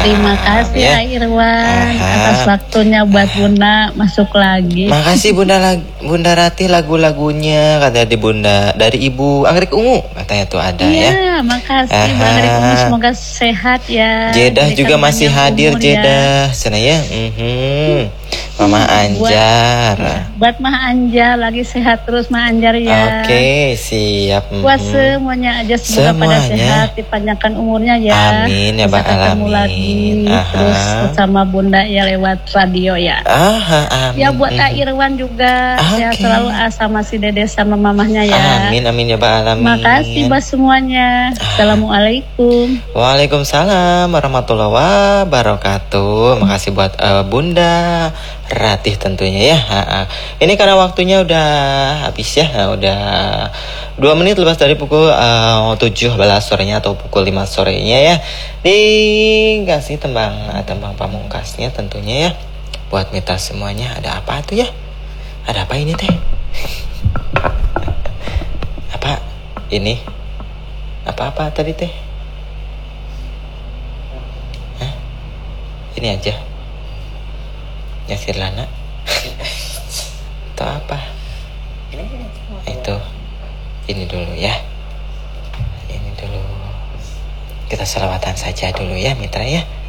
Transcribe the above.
Terima kasih ya. Irwan atas waktunya buat Bunda masuk lagi. Makasih Bunda Rati, lagunya kata di Bunda dari Ibu Anggrek Ungu katanya tuh ada ya. Iya, makasih Bang Anggrek Ungu, semoga sehat ya. Jedah juga masih hadir Jedah sana ya. Mama Anjar. Buat Mah Anjar lagi sehat terus Mah Anjar ya. Oke, siap. Buat semuanya aja semoga pada sehat, dipanjangkan umurnya ya. Amin ya Bang, ketemu lagi terus bersama Bunda ya lewat radio ya. Amin. Ya buat Kak Irwan juga sehat selalu sama si Dede sama mamahnya ya. Amin ya Bang, alamin. Makasih buat semuanya. Assalamualaikum. Waalaikumsalam warahmatullahi wabarakatuh. Makasih buat Bunda Ratih tentunya ya. Ini karena waktunya udah habis ya. Udah 2 menit lepas dari pukul 17 sorenya atau pukul 5 sorenya ya. Dikasih tembang pamungkasnya tentunya ya. Buat mita semuanya. Ada apa tuh ya? Ada apa ini teh? Apa ini? Apa tadi teh? Hah? Ini aja. Nyasir Lana. Atau apa? Itu. Ini dulu ya. Ini dulu. Kita selawatan saja dulu ya mitra ya.